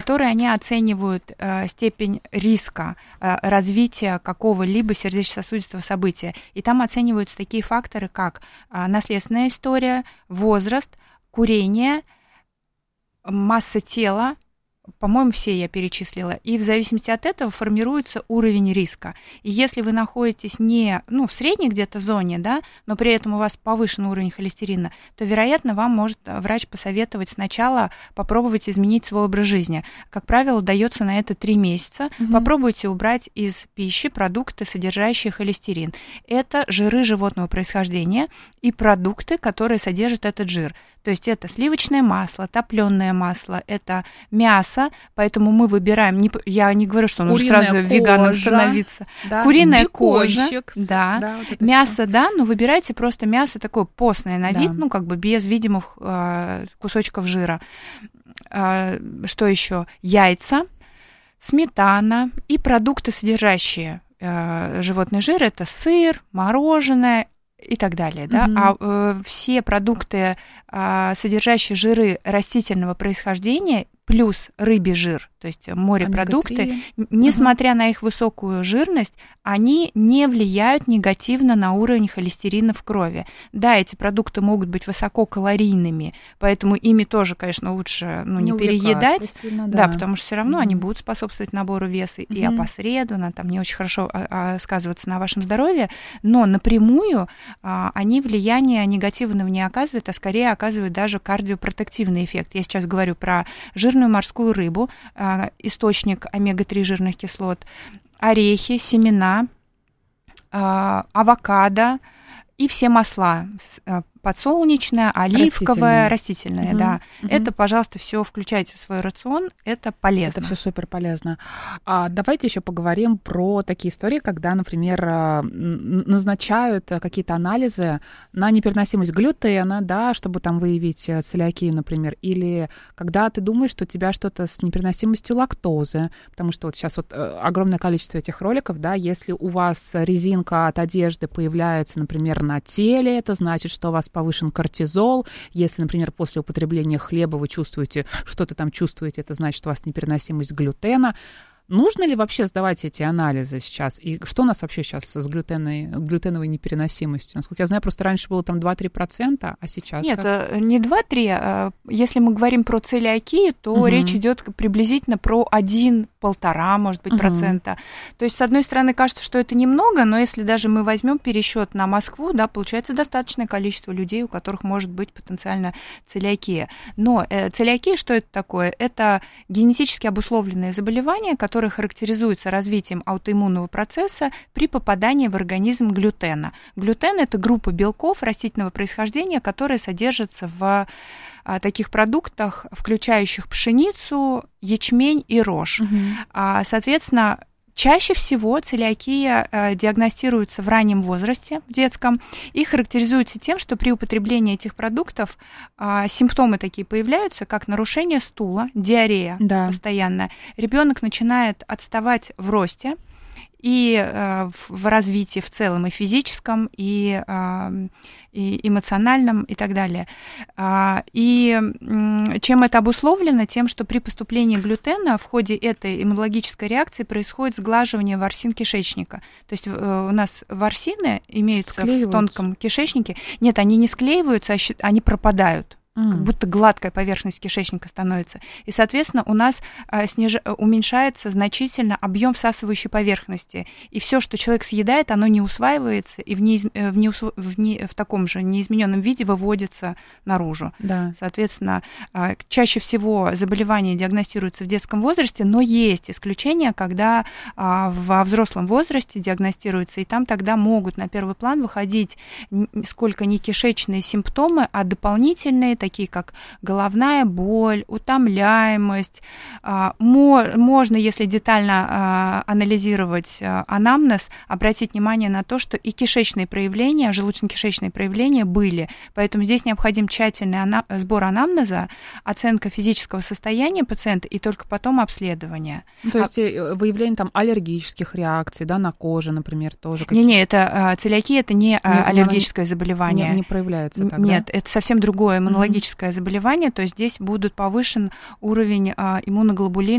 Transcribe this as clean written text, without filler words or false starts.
которой они оценивают степень риска развития какого-либо сердечно-сосудистого события. И там оцениваются такие факторы, как наследственная история, возраст, курение, масса тела, по-моему, все я перечислила, и в зависимости от этого формируется уровень риска. И если вы находитесь не в средней где-то зоне, да, но при этом у вас повышен уровень холестерина, то, вероятно, вам может врач посоветовать сначала попробовать изменить свой образ жизни. Как правило, дается на это 3 месяца. Попробуйте убрать из пищи продукты, содержащие холестерин. Это жиры животного происхождения и продукты, которые содержат этот жир. То есть это сливочное масло, топлёное масло, это мясо, поэтому мы выбираем, я не говорю, что нужно сразу веганом становиться. Да, куриная бекончик, кожа, да, вот мясо, да, но выбирайте просто мясо такое постное на вид, Да. как бы без видимых кусочков жира. Что еще? Яйца, сметана и продукты, содержащие животный жир, это сыр, мороженое и так далее, да. Все продукты, содержащие жиры растительного происхождения, плюс рыбий жир, то есть морепродукты, несмотря на их высокую жирность, они не влияют негативно на уровень холестерина в крови. Да, эти продукты могут быть высококалорийными, поэтому ими тоже, конечно, лучше не переедать, сильно, да, потому что все равно они будут способствовать набору веса и опосредованно, там не очень хорошо сказываться на вашем здоровье, но напрямую они влияния негативного не оказывают, а скорее оказывают даже кардиопротективный эффект. Я сейчас говорю про жирную морскую рыбу, источник омега-3 жирных кислот, орехи, семена, авокадо и все масла, подсолнечное, оливковое, растительное, да. Это, пожалуйста, все включайте в свой рацион, это полезно. Это все супер полезно. Давайте еще поговорим про такие истории, когда, например, назначают какие-то анализы на непереносимость глютена, да, чтобы там выявить целиакию, например, или когда ты думаешь, что у тебя что-то с непереносимостью лактозы, потому что вот сейчас вот огромное количество этих роликов, да, если у вас резинка от одежды появляется, например, на теле, это значит, что у вас повышен кортизол. Если, например, после употребления хлеба вы чувствуете, что-то там чувствуете, это значит, у вас непереносимость глютена. Нужно ли вообще сдавать эти анализы сейчас? И что у нас вообще сейчас с глютеновой непереносимостью? Насколько я знаю, просто раньше было там 2-3%, а сейчас Нет, как? не 2-3. Если мы говорим про целиакию, то речь идет приблизительно про 1-1,5, может быть, процента. То есть, с одной стороны, кажется, что это немного, но если даже мы возьмем пересчет на Москву, да, получается достаточное количество людей, у которых может быть потенциально целиакия. Но целиакия, что это такое? Это генетически обусловленное заболевание, которое характеризуется развитием аутоиммунного процесса при попадании в организм глютена. Глютен – это группа белков растительного происхождения, которые содержатся в таких продуктах, включающих пшеницу, ячмень и рожь. Соответственно, чаще всего целиакия диагностируется в раннем возрасте, в детском, и характеризуется тем, что при употреблении этих продуктов симптомы такие появляются, как нарушение стула, диарея постоянно. Ребенок начинает отставать в росте и в развитии в целом, и физическом, и эмоциональном, и так далее. И чем это обусловлено? Тем, что при поступлении глютена в ходе этой иммунологической реакции происходит сглаживание ворсин кишечника. То есть у нас ворсины имеются в тонком кишечнике. Нет, они не склеиваются, они пропадают. Как будто гладкая поверхность кишечника становится. И, соответственно, у нас уменьшается значительно объем всасывающей поверхности. И все, что человек съедает, оно не усваивается и в таком же неизмененном виде выводится наружу. Да. Соответственно, чаще всего заболевание диагностируется в детском возрасте, но есть исключения, когда во взрослом возрасте диагностируется, и там тогда могут на первый план выходить сколько не кишечные симптомы, а дополнительные, такие как головная боль, утомляемость. Можно, если детально анализировать анамнез, обратить внимание на то, что и кишечные проявления, желудочно-кишечные проявления были. Поэтому здесь необходим тщательный сбор анамнеза, оценка физического состояния пациента и только потом обследование. То есть выявление там аллергических реакций, да, на коже, например, тоже? Не-не, это целиакия, это не аллергическое заболевание. Не проявляется так, Нет, да? это совсем другое иммунологическое заболевание, то есть здесь будет повышен уровень иммуноглобулин